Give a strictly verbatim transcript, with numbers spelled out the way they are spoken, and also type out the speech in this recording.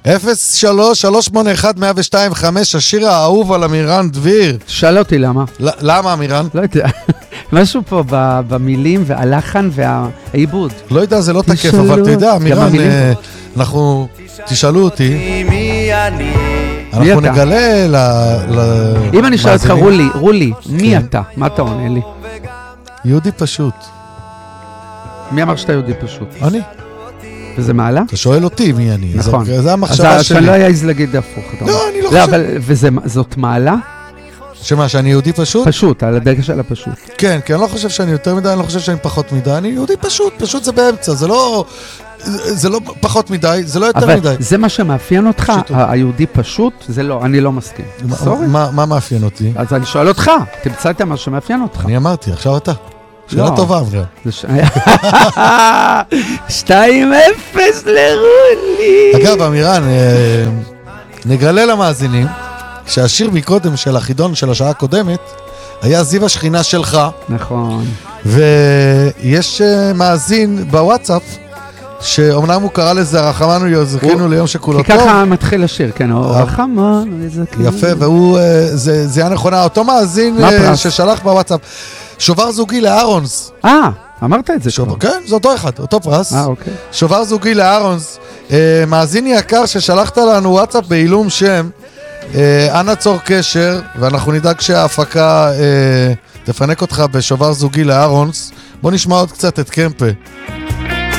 אפס שלוש שלוש שמונה אחד מאה ושתיים חמש, השיר האהוב על אמירן דביר. שאל אותי למה. למה אמירן? לא יודע. משהו פה במילים והלחן והעיבוד. לא יודע, זה לא תקף, אבל תדע, אמירן, אנחנו, תשאלו אותי, אנחנו נגלה ל... אם אני שואל אותך, רולי, רולי, מי אתה? מה אתה עונה לי? יהודי פשוט. מי אמר שאתה יהודי פשוט? אני. וזה מעלה? אתה שואל אותי מי אני. נכון. זה המחשבה שלי. אז שאני לא אעז להגיד הפוך. לא, אני לא חושב. וזאת מעלה? שמה, שאני יהודי פשוט? פשוט, על הדגל של הפשוט. כן, כי אני לא חושב שאני יותר מדי, אני לא חושב שאני פחות מדי. אני יהודי פשוט, פשוט זה באמצע. זה לא... זה לא פחות מדי, זה לא יותר מדי. אבל זה מה שמאפיין אותך, היהודי פשוט, זה לא, אני לא מסכים. מה מאפיין אותי? אז אני שואל אותך, תמצא את מה שמאפיין אותך. אני אמרתי, עכשיו אתה. שאלה טובה, אברהם. שתיים אפס לרולי. אגב, אמירן, נגלה למאזינים שהשיר מקודם של החידון של השעה הקודמת היה זיו השכינה שלך. נכון. ויש מאזין בוואטסאפ שאומנם הוא קרא לזה רחמנו יזכנו ליום שכולו טוב. כי ככה מתחיל השיר, כן, רחמנו יזכנו. יפה, והוא, זה היה נכונה, אותו מאזין ששלח בוואטסאפ. שובר זוגי לארונס. אה, אמרת את זה כבר. כן, זה אותו אחד, אותו פרס. אה, אוקיי. שובר זוגי לארונס. מאזין יקר ששלחת לנו וואטסאפ בעילום שם, אנא צור קשר, ואנחנו נדאג שההפקה תפנק אותך בשובר זוגי לארונס. בוא נשמע עוד קצת את קמפה.